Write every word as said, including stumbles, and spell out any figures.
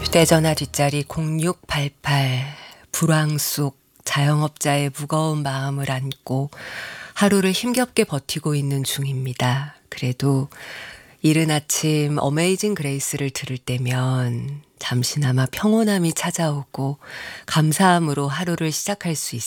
휴대전화 뒷자리 공육팔팔. 불황 속 자영업자의 무거운 마음을 안고 하루를 힘겹게 버티고 있는 중입니다. 그래도 이른 아침 어메이징 그레이스를 들을 때면 잠시나마 평온함이 찾아오고 감사함으로 하루를 시작할 수